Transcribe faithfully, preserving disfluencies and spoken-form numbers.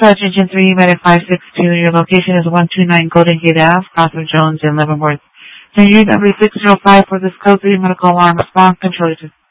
Dispatch Engine three, Medic five six two. Your location is one two nine Golden Gate Avenue, Crossroad Jones in Leavenworth. Can you use number six zero five for this code three medical alarm response control?